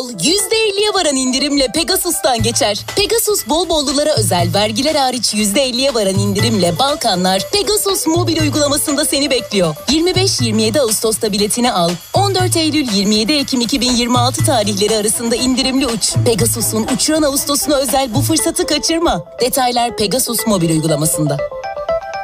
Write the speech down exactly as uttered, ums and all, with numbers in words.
yüzde elliye varan indirimle Pegasus'tan geçer. Pegasus bol bollulara özel vergiler hariç yüzde elliye varan indirimle Balkanlar Pegasus mobil uygulamasında seni bekliyor. yirmi beş yirmi yedi Ağustos'ta biletini al. on dört Eylül yirmi yedi Ekim iki bin yirmi altı tarihleri arasında indirimli uç. Pegasus'un uçuran Ağustos'una özel bu fırsatı kaçırma. Detaylar Pegasus mobil uygulamasında.